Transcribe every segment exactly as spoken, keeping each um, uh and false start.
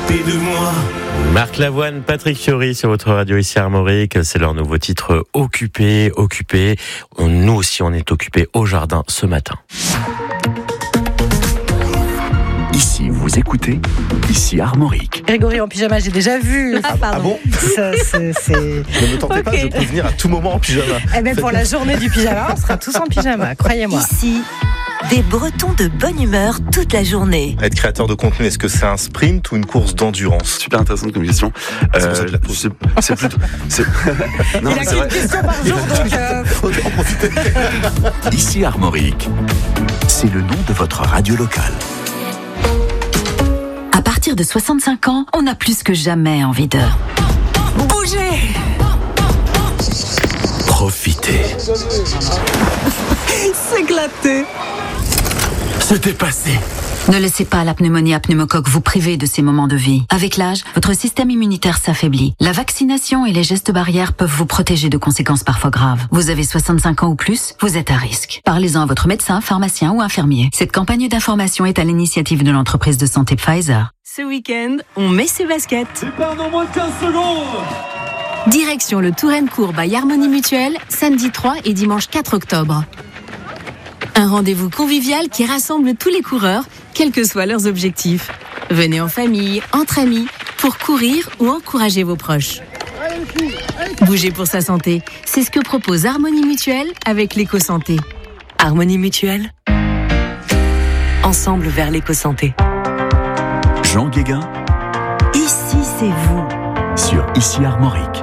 s'occuper de moi. Marc Lavoine, Patrick Fiori sur votre radio ici Armorique. C'est leur nouveau titre Occupé, Occupé. Nous aussi, on est occupés au jardin ce matin. Ici, vous écoutez, ici Armorique. Grégory en pyjama, j'ai déjà vu. Ah, pardon. Ah bon Ça, c'est, c'est... Ne me tentez pas, Ok. je peux venir à tout moment en pyjama. Eh bien, pour la journée du pyjama, on sera tous en pyjama, croyez-moi. Ici, des Bretons de bonne humeur toute la journée. Être créateur de contenu, est-ce que c'est un sprint ou une course d'endurance? Super intéressante comme question. C'est pour ça que je la pose. c'est, c'est plutôt. C'est... Non, Il mais a c'est qu'une vrai. question par jour, donc... Euh... Autant en profiter. Ici Armorique. C'est le nom de votre radio locale. À partir de soixante-cinq ans, on a plus que jamais envie de bouger, Profitez. s'éclater, Se dépasser. Ne laissez pas la pneumonie à pneumocoque vous priver de ces moments de vie. Avec l'âge, votre système immunitaire s'affaiblit. La vaccination et les gestes barrières peuvent vous protéger de conséquences parfois graves. Vous avez soixante-cinq ans ou plus, vous êtes à risque. Parlez-en à votre médecin, pharmacien ou infirmier. Cette campagne d'information est à l'initiative de l'entreprise de santé Pfizer. Ce week-end, on met ses baskets. Dans moins de quinze secondes. Direction le Touraine-Court by Harmonie Mutuelle, samedi trois et dimanche quatre octobre. Un rendez-vous convivial qui rassemble tous les coureurs, quels que soient leurs objectifs. Venez en famille, entre amis, pour courir ou encourager vos proches. Bouger pour sa santé, c'est ce que propose Harmonie Mutuelle avec l'éco-santé. Harmonie Mutuelle, ensemble vers l'éco-santé. Jean Guéguin Ici, c'est vous. sur Ici Armorique.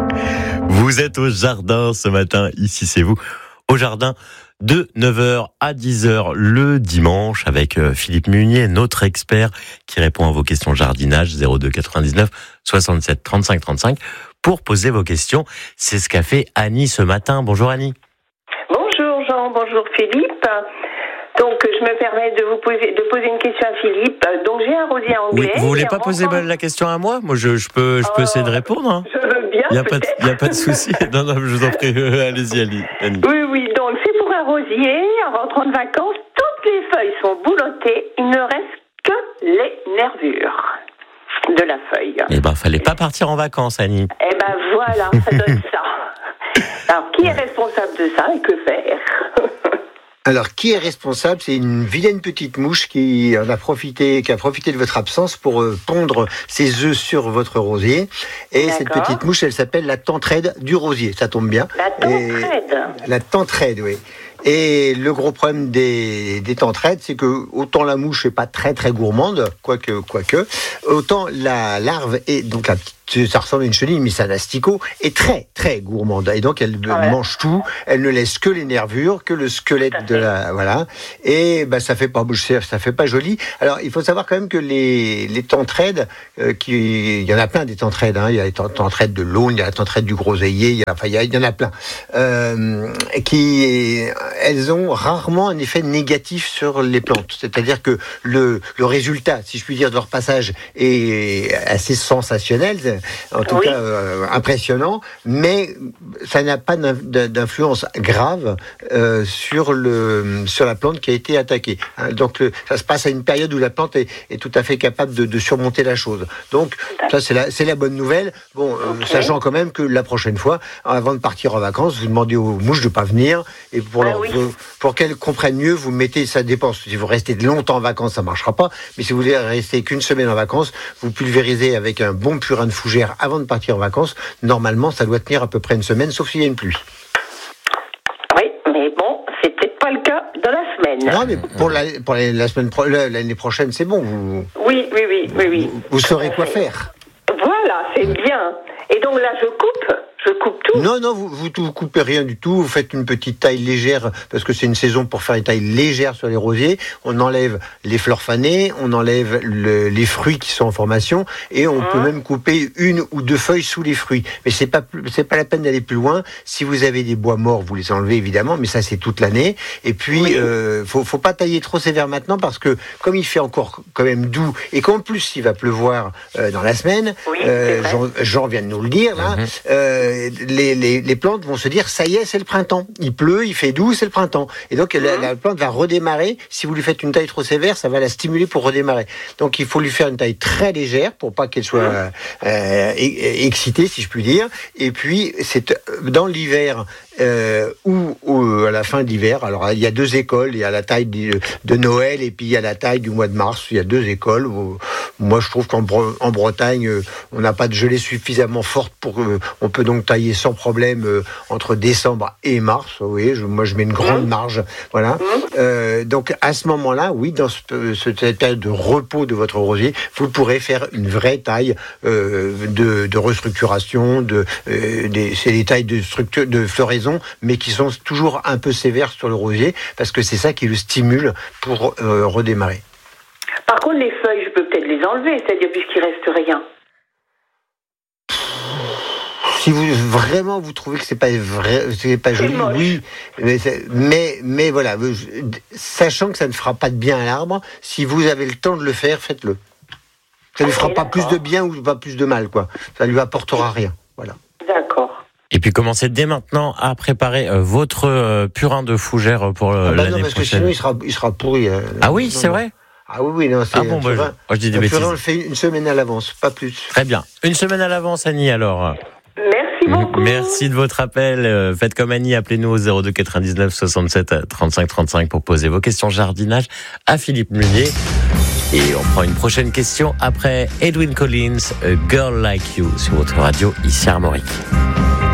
Vous êtes au jardin ce matin, ici c'est vous, au jardin de neuf heures à dix heures le dimanche avec Philippe Munier, notre expert qui répond à vos questions jardinage, zéro deux quatre-vingt-dix-neuf soixante-sept trente-cinq trente-cinq pour poser vos questions. C'est ce qu'a fait Annie ce matin. Bonjour Annie. Bonjour Jean, bonjour Philippe. Donc je me permets de vous poser de poser une question à Philippe. Donc j'ai un rosier anglais. Oui, vous voulez pas en poser rentrant... la question à moi? Moi je, je peux je peux Euh, essayer de répondre. Hein. Je veux bien. Il y a pas de, peut-être. il y a pas de souci. Non non, je vous en prie, euh, allez-y Annie. Annie. Oui, oui, donc c'est pour un rosier. En rentrant de vacances, toutes les feuilles sont boulottées. Il ne reste que les nervures de la feuille. Eh ben fallait pas partir en vacances Annie. Eh ben voilà, ça donne ça. Alors qui est responsable de ça et que faire? Alors, qui est responsable? C'est une vilaine petite mouche qui en a profité, qui a profité de votre absence pour euh, pondre ses œufs sur votre rosier. Et cette D'accord. petite mouche, elle s'appelle la tentraide du rosier. Ça tombe bien. La Et- tentraide. La tentraide, oui. Et le gros problème des, des tentraides, c'est que autant la mouche est pas très très gourmande, quoique, quoique, autant la larve est, donc la petite, ça ressemble à une chenille, mais c'est un asticot, est très très gourmande. Et donc elle Ah ouais. mange tout, elle ne laisse que les nervures, que le squelette Tout à de fait. la, voilà. Et bah ça fait pas, ça fait pas joli. Alors il faut savoir quand même que les les tentraides, euh, qui, il y en a plein des tentraides, hein. Il y a les tentraides de l'Aulne, il y a la tentraide du groseillier, il y a, enfin il y, a, il y en a plein, euh, qui elles ont rarement un effet négatif sur les plantes. C'est-à-dire que le, le résultat, si je puis dire, de leur passage est assez sensationnel, en tout Oui. cas euh, impressionnant, mais ça n'a pas d'in- d'influence grave euh, sur, le, sur la plante qui a été attaquée. Hein, donc le, ça se passe à une période où la plante est, est tout à fait capable de, de surmonter la chose. Donc ça c'est la, c'est la bonne nouvelle. Bon, euh, Ok. sachant quand même que la prochaine fois, avant de partir en vacances, vous demandez aux mouches de pas venir et pour Ah leur, oui. pour, pour qu'elles comprennent mieux, vous mettez, ça dépend. Si vous restez longtemps en vacances, ça marchera pas. Mais si vous voulez rester qu'une semaine en vacances, vous pulvérisez avec un bon purin de fougère avant de partir en vacances. Normalement, ça doit tenir à peu près une semaine, sauf s'il y a une pluie. Oui, mais bon, c'est peut-être pas le cas dans la semaine. Non, mais pour la, pour la, la semaine pro- la- l'année prochaine, c'est bon. Vous, Oui, oui, oui, oui, oui. vous saurez quoi faire. Voilà, c'est bien. Et donc là, je coupe, je coupe tout. Non, non, vous, vous, vous coupez rien du tout. Vous faites une petite taille légère parce que c'est une saison pour faire une taille légère sur les rosiers. On enlève les fleurs fanées, on enlève le, les fruits qui sont en formation et on Mmh. peut même couper une ou deux feuilles sous les fruits. Mais c'est pas plus- c'est pas la peine d'aller plus loin. Si vous avez des bois morts, vous les enlevez évidemment, mais ça c'est toute l'année. Et puis, Oui. euh, faut, faut pas tailler trop sévère maintenant parce que comme il fait encore quand même doux et qu'en plus il va pleuvoir euh, dans la semaine, Oui, euh, c'est vrai. Jean, Jean vient de nous le dire là. Mhm. Euh, les, les, les plantes vont se dire, ça y est, c'est le printemps. Il pleut, il fait doux, c'est le printemps. Et donc, la, la plante va redémarrer. Si vous lui faites une taille trop sévère, ça va la stimuler pour redémarrer. Donc, il faut lui faire une taille très légère pour pas qu'elle soit euh, excitée, si je puis dire. Et puis, c'est dans l'hiver euh, ou, ou à la fin de l'hiver. Alors, il y a deux écoles. Il y a la taille de, de Noël et puis il y a la taille du mois de mars. Il y a deux écoles. Moi, je trouve qu'en Bre- en Bretagne, on n'a pas de gelée suffisamment forte pour euh, on peut donc tailler sans problème euh, entre décembre et mars. Vous voyez, je, moi, je mets une grande marge. Voilà. Euh, donc, à ce moment-là, oui, dans ce, ce, cette période de repos de votre rosier, vous pourrez faire une vraie taille euh, de, de restructuration. De, euh, des, c'est des tailles de structure, de floraison, mais qui sont toujours un peu sévères sur le rosier, parce que c'est ça qui le stimule pour euh, redémarrer. Par contre, les feuilles, je peux peut-être les enlever, c'est-à-dire puisqu'il reste rien. Si vous vraiment vous trouvez que c'est pas vrai, c'est pas joli, oui, mais, mais mais voilà, sachant que ça ne fera pas de bien à l'arbre, si vous avez le temps de le faire, faites-le. Ça lui fera okay, pas d'accord. plus de bien ou pas plus de mal, quoi. Ça lui apportera rien, voilà. D'accord. Et puis commencez dès maintenant à préparer euh, votre euh, purin de fougère pour euh, ah bah l'année non, parce prochaine. Que sinon il sera il sera pourri. Euh, ah oui, non, c'est non. vrai. Ah oui, oui, non, c'est ah bon, bah, purin, je, je dis des un bêtises. purin, on le fait une semaine à l'avance, pas plus. Très bien. Une semaine à l'avance, Annie, alors. Merci beaucoup. Merci de votre appel. Faites comme Annie, appelez-nous au zéro deux quatre-vingt-dix-neuf soixante-sept trente-cinq trente-cinq pour poser vos questions jardinage à Philippe Munier. Et on prend une prochaine question après Edwyn Collins, A Girl Like You, sur votre radio, ici Armorique.